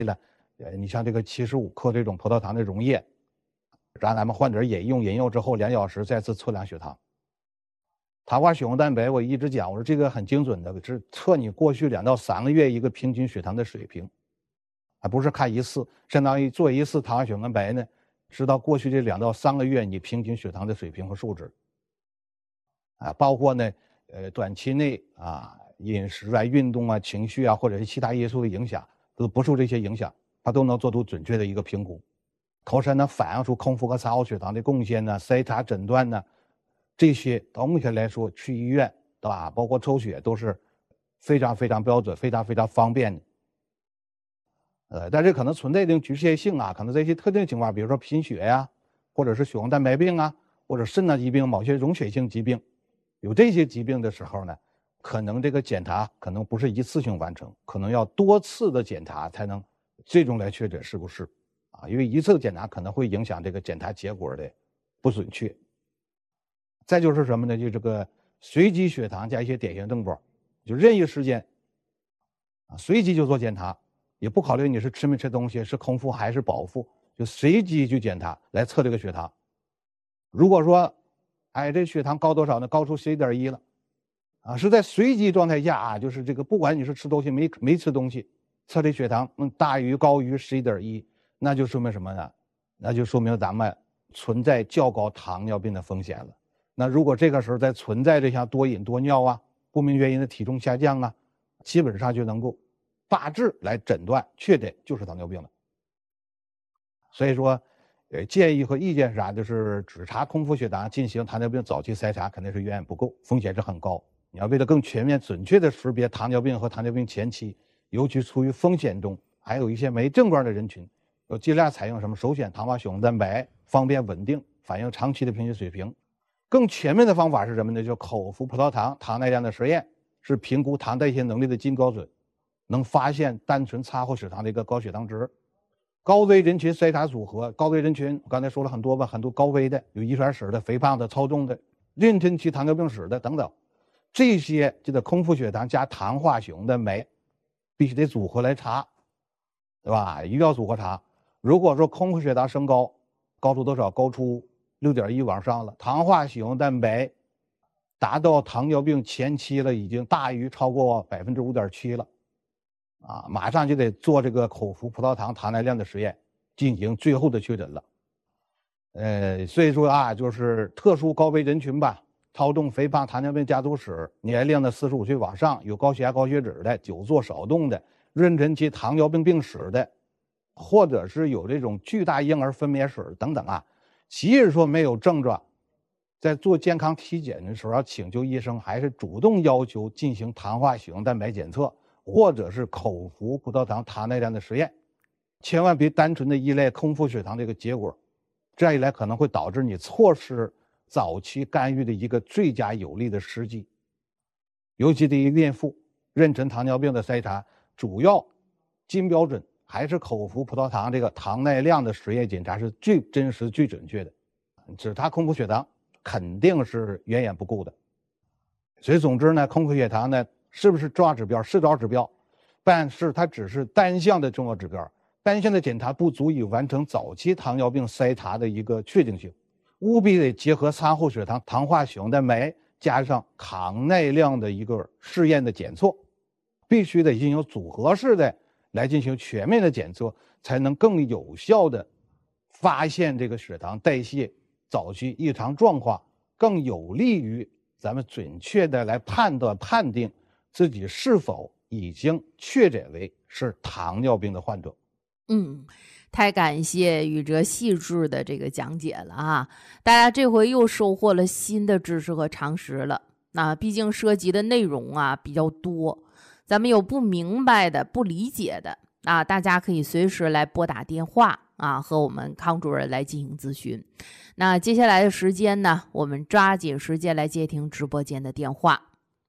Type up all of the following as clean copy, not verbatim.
了，你像这个75克这种葡萄糖的溶液，让咱们患者饮用之后2小时再次测量血糖。糖化血红蛋白我一直讲，我说这个很精准的，是测你过去2到3个月一个平均血糖的水平，而不是看一次，相当于做一次糖化血红蛋白呢，知道过去这2到3个月你平均血糖的水平和数值。包括呢，短期内饮食运动情绪或者是其他因素的影响，都不受这些影响，它都能做出准确的一个评估。同时呢，反映出空腹和餐后血糖的贡献呢，筛查诊断呢，这些到目前来说，去医院对吧，包括抽血都是非常非常标准、非常非常方便的。但是可能存在一定局限性可能在一些特定情况，比如说贫血或者是血红蛋白病或者肾疾病、某些溶血性疾病，有这些疾病的时候呢，可能这个检查可能不是一次性完成，可能要多次的检查才能最终来确诊是不是因为一次检查可能会影响这个检查结果的不准确。再就是什么呢？就这个随机血糖加一些典型症状，就任意时间随机就做检查，也不考虑你是吃没吃东西，是空腹还是饱腹，就随机去检查来测这个血糖。如果说这血糖高多少呢？高出11.1了是在随机状态下就是这个不管你是吃东西没吃东西，测这血糖大于高于11.1，那就说明什么呢？那就说明咱们存在较高糖尿病的风险了。那如果这个时候再存在这项多饮多尿不明原因的体重下降基本上就能够大致来诊断确诊就是糖尿病了。所以说建议和意见是啥？就是只查空腹血糖进行糖尿病早期筛查肯定是远远不够，风险是很高。你要为了更全面准确的识别糖尿病和糖尿病前期，尤其处于风险中还有一些没症状的人群，要尽量采用什么？首选糖化血红蛋白，方便稳定反映长期的平均水平。更全面的方法是什么呢？就口服葡萄糖糖耐量的实验，是评估糖代谢能力的金标准，能发现单纯餐后血糖的一个高血糖值。高危人群筛查组合，高危人群我刚才说了很多很多高危的，有遗传史的、肥胖的、超重的、妊娠期糖尿病史的等等，这些就得空腹血糖加糖化血红蛋白必须得组合来查，对吧？一定要组合查。如果说空腹血糖升高，高出多少？高出6.1往上了，糖化血红蛋白达到糖尿病前期了，已经大于超过5.7%了马上就得做这个口服葡萄糖糖耐量的实验，进行最后的确诊了。所以说就是特殊高危人群吧，超重、肥胖、糖尿病家族史，年龄的45岁往上，有高血压、高血脂的，久坐少动的，妊娠期糖尿病病史的，或者是有这种巨大婴儿分娩史等等即使说没有症状，在做健康体检的时候要请求医生，还是主动要求进行糖化血红蛋白检测，或者是口服葡萄糖糖耐量的实验，千万别单纯的依赖空腹血糖这个结果，这样一来可能会导致你错失早期干预的一个最佳有力的时机。尤其对于孕妇妊娠糖尿病的筛查，主要金标准还是口服葡萄糖这个糖耐量的实验检查是最真实最准确的，只查空腹血糖肯定是远远不够的。所以总之呢，空腹血糖呢是不是重要指标？是重要指标，但是它只是单项的重要指标，单项的检查不足以完成早期糖尿病筛查的一个确定性，务必得结合餐后血糖糖化血红蛋白加上糖耐量的一个试验的检测，必须得进行组合式的来进行全面的检测，才能更有效的发现这个血糖代谢早期异常状况，更有利于咱们准确的来判定自己是否已经确诊为是糖尿病的患者。 太感谢宇哲细致的这个讲解了大家这回又收获了新的知识和常识了。毕竟涉及的内容比较多，咱们有不明白的、不理解的大家可以随时来拨打电话和我们康主任来进行咨询。那接下来的时间呢，我们抓紧时间来接听直播间的电话。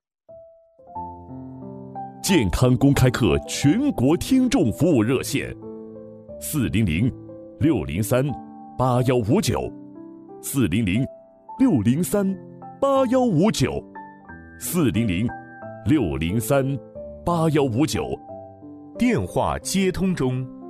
健康公开课全国听众服务热线：400-603-8159 400-603-8159 400-603-8159。 电话接通中。